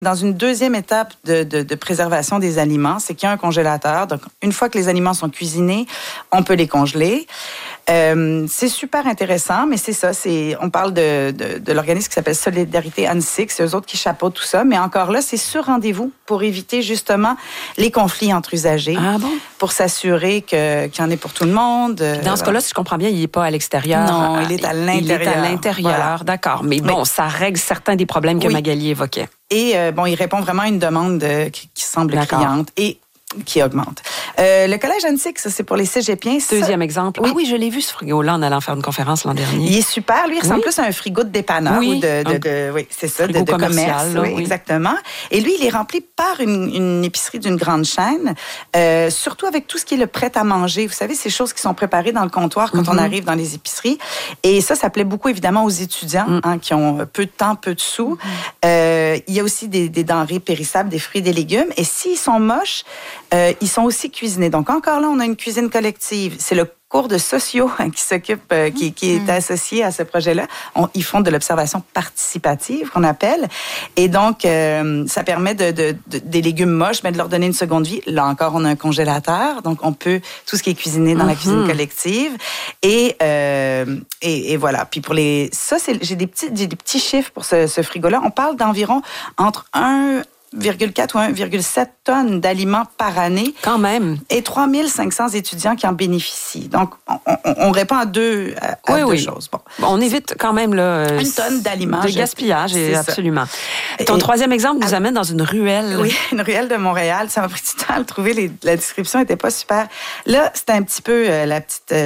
Dans une deuxième étape de préservation des aliments, c'est qu'il y a un congélateur. Donc, une fois que les aliments sont cuisinés, on peut les congeler. C'est super intéressant, mais c'est ça. On parle de l'organisme qui s'appelle Solidarité Annecy. C'est eux autres qui chapeautent tout ça. Mais encore là, c'est sur rendez-vous pour éviter justement les conflits entre usagers. Ah bon? Pour s'assurer qu'il y en ait pour tout le monde. Dans ce cas-là, si je comprends bien, il n'est pas à l'extérieur. Non, il est à l'intérieur. Il est à l'intérieur, voilà. D'accord. Mais bon, ça règle certains des problèmes que Magali évoquait. Et il répond vraiment à une demande qui semble criante et qui augmente. Le Collège Annecy, ça, c'est pour les cégepiens. Deuxième exemple. Oui, je l'ai vu, ce frigo-là, en allant faire une conférence l'an dernier. Il est super. Lui, il ressemble plus à un frigo de dépanneur ou oui, c'est ça, de commerce. Là, oui, exactement. Et lui, il est rempli par une épicerie d'une grande chaîne, surtout avec tout ce qui est le prêt à manger. Vous savez, ces choses qui sont préparées dans le comptoir quand on arrive dans les épiceries. Et ça plaît beaucoup, évidemment, aux étudiants qui ont peu de temps, peu de sous. Il y a aussi des denrées périssables, des fruits et des légumes. Et s'ils sont moches, ils sont aussi cuisinés. Donc, encore là, on a une cuisine collective. C'est le cours de sociaux qui s'occupe, qui est associé à ce projet-là. Ils font de l'observation participative, qu'on appelle. Et donc, ça permet des légumes moches, mais de leur donner une seconde vie. Là encore, on a un congélateur. Donc, on peut, tout ce qui est cuisiné dans la cuisine collective. Et voilà. Puis pour j'ai des petits chiffres pour ce frigo-là. On parle d'environ entre 1,4 ou 1,7 tonnes d'aliments par année. Quand même. Et 3500 étudiants qui en bénéficient. Donc, on répond à deux choses. Bon. On évite quand même une tonne d'aliments. De gaspillage, absolument. Ton troisième exemple nous amène dans une ruelle. Oui, une ruelle de Montréal. Ça m'a pris du temps à le trouver. La description n'était pas super. Là, c'était un petit peu la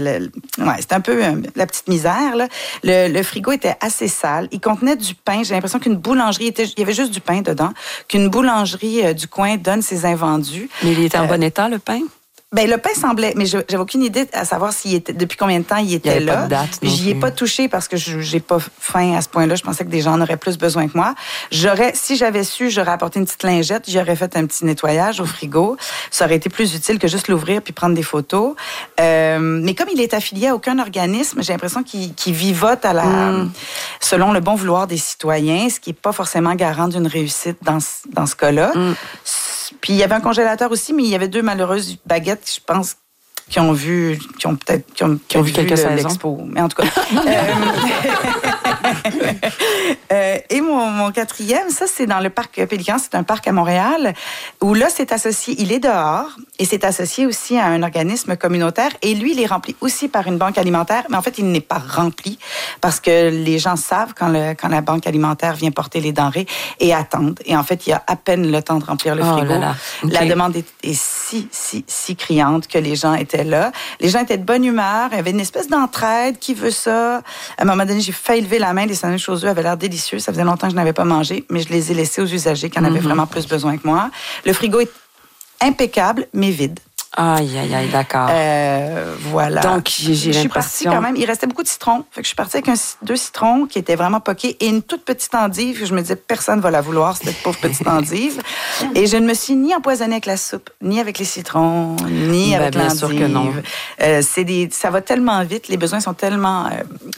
petite misère. Là. Le frigo était assez sale. Il contenait du pain. J'ai l'impression qu'une boulangerie il y avait juste du pain dedans. Qu'une boulangerie du coin donne ses invendus. Mais il était en bon état, le pain? Ben le pain semblait, mais j'avais aucune idée à savoir depuis combien de temps il était là. Pas de date. J'y ai pas touché parce que j'ai pas faim à ce point-là. Je pensais que des gens en auraient plus besoin que moi. Si j'avais su, j'aurais apporté une petite lingette, j'aurais fait un petit nettoyage au frigo. Ça aurait été plus utile que juste l'ouvrir puis prendre des photos. Mais comme il est affilié à aucun organisme, j'ai l'impression qu'il vivote selon le bon vouloir des citoyens, ce qui est pas forcément garant d'une réussite dans ce cas-là. Puis il y avait un congélateur aussi, mais il y avait 2 malheureuses baguettes, je pense, qui ont vu quelques saisons. L'expo. Mais en tout cas. Et mon quatrième, ça, c'est dans le parc Pélican. C'est un parc à Montréal où là, c'est associé, il est dehors et c'est associé aussi à un organisme communautaire. Et lui, il est rempli aussi par une banque alimentaire. Mais en fait, il n'est pas rempli parce que les gens savent quand la banque alimentaire vient porter les denrées et attendent. Et en fait, il y a à peine le temps de remplir le frigo. Là là. Okay. La demande est si criante que les gens étaient là. Les gens étaient de bonne humeur. Il y avait une espèce d'entraide. Qui veut ça? À un moment donné, j'ai failli lever la main. Les sandwichs aux œufs avaient l'air délicieux. Ça faisait longtemps que je n'avais pas mangé, mais je les ai laissés aux usagers qui en avaient vraiment plus besoin que moi. Le frigo est impeccable, mais vide. Aïe, d'accord. Voilà. Donc, j'ai l'impression... Je suis partie quand même. Il restait beaucoup de citrons. Fait que je suis partie avec 2 citrons qui étaient vraiment poqués et une toute petite endive. Je me disais, personne ne va la vouloir, cette pauvre petite endive. Et je ne me suis ni empoisonnée avec la soupe, ni avec les citrons, ni avec l'endive. Bien sûr que non. Ça va tellement vite, les besoins sont tellement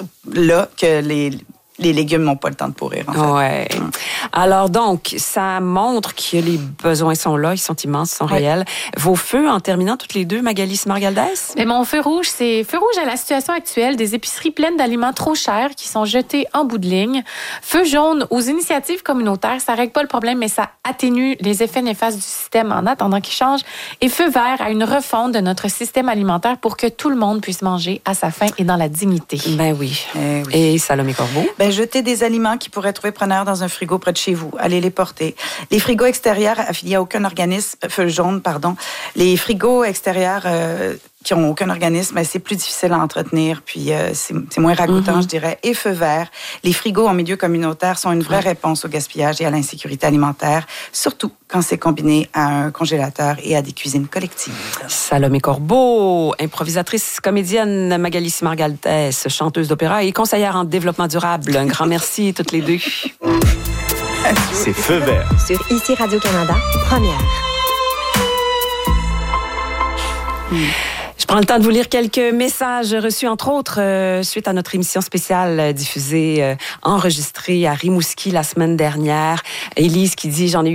là que les légumes n'ont pas le temps de pourrir, en fait. Ouais. Alors donc, ça montre que les besoins sont là, ils sont immenses, ils sont réels. Vos feux, en terminant toutes les deux, Magali Smargaldès? Mais mon feu rouge, c'est feu rouge à la situation actuelle des épiceries pleines d'aliments trop chers qui sont jetés en bout de ligne. Feu jaune aux initiatives communautaires, ça règle pas le problème, mais ça atténue les effets néfastes du système en attendant qu'il change. Et feu vert à une refonte de notre système alimentaire pour que tout le monde puisse manger à sa faim et dans la dignité. Ben oui. Et Salomé Corbeau? Jeter des aliments qui pourraient trouver preneur dans un frigo près de chez vous. Allez les porter. Les frigos extérieurs affiliés à aucun organisme, feu jaune, pardon. Les frigos extérieurs qui n'ont aucun organisme, c'est plus difficile à entretenir, puis c'est moins ragoûtant, je dirais. Et feu vert. Les frigos en milieu communautaire sont une vraie réponse au gaspillage et à l'insécurité alimentaire, surtout quand c'est combiné à un congélateur et à des cuisines collectives. Salomé Corbeau, improvisatrice, comédienne, Magali Smargaldès, chanteuse d'opéra et conseillère en développement durable. Un grand merci toutes les deux. C'est Feu vert. Sur ICI Radio-Canada, première. prends le temps de vous lire quelques messages reçus, entre autres, suite à notre émission spéciale diffusée, enregistrée à Rimouski la semaine dernière. Élise qui dit « J'en ai eu